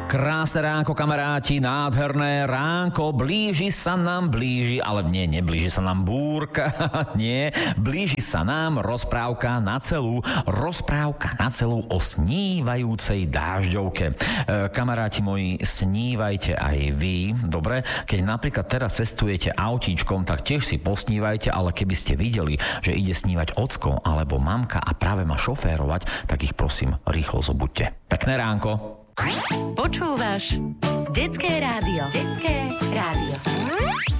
Krásne ránko, kamaráti, nádherné ránko, blíži sa nám, ale neblíži sa nám búrka, nie, blíži sa nám rozprávka na celú o snívajúcej dážďovke. Kamaráti moji, snívajte aj vy, dobre? Keď napríklad teraz cestujete autíčkom, tak tiež si posnívajte, ale keby ste videli, že ide snívať ocko alebo mamka a práve má šoférovať, tak ich prosím rýchlo zobuďte. Pekné ránko. Počúvaš Detské rádio.